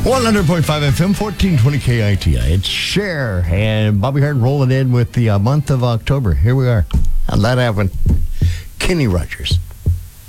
100.5 FM, 1420 KITI. It's Cher and Bobby Hart rolling in with the month of October. Here we are. How'd that happen? Kenny Rogers.